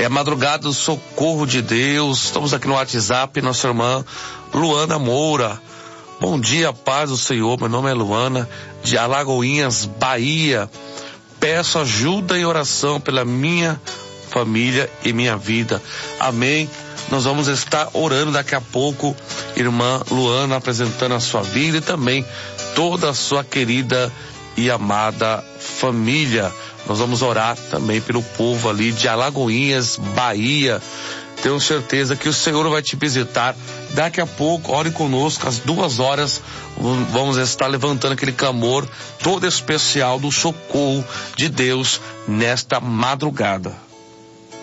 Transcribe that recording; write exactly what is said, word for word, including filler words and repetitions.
É madrugada do socorro de Deus. Estamos aqui no WhatsApp, nossa irmã Luana Moura. Bom dia, paz do Senhor. Meu nome é Luana, de Alagoinhas, Bahia. Peço ajuda e oração pela minha família e minha vida. Amém. Nós vamos estar orando daqui a pouco, irmã Luana, apresentando a sua vida e também toda a sua querida e amada família. Nós vamos orar também pelo povo ali de Alagoinhas, Bahia. Tenho certeza que o Senhor vai te visitar daqui a pouco. Ore conosco, às duas horas vamos estar levantando aquele clamor todo especial do socorro de Deus nesta madrugada.